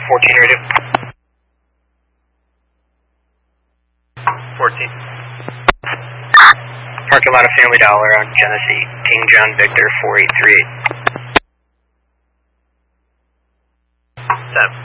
14 radio. 14. Parking lot of Family Dollar on Genesee, King John Victor 4838. 10.